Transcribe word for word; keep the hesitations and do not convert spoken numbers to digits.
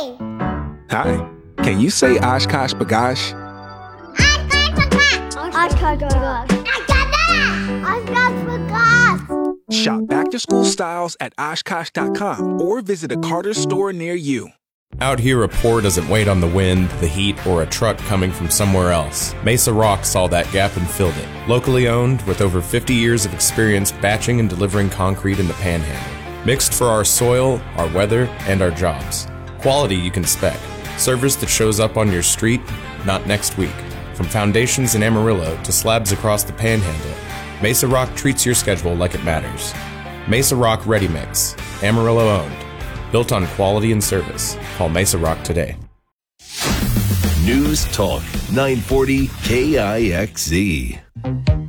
Hi. Can you say Oshkosh B'gosh? Oshkosh B'gosh. Oshkosh B'gosh. Shop back-to-school styles at Oshkosh dot com or visit a Carter store near you. Out here, a pour doesn't wait on the wind, the heat, or a truck coming from somewhere else. Mesa Rock saw that gap and filled it. Locally owned, with over fifty years of experience batching and delivering concrete in the Panhandle. Mixed for our soil, our weather, and our jobs. Quality you can spec. Service that shows up on your street, not next week. From foundations in Amarillo to slabs across the Panhandle, Mesa Rock treats your schedule like it matters. Mesa Rock Ready Mix, Amarillo owned. Built on quality and service. Call Mesa Rock today. News Talk nine forty K I X Z.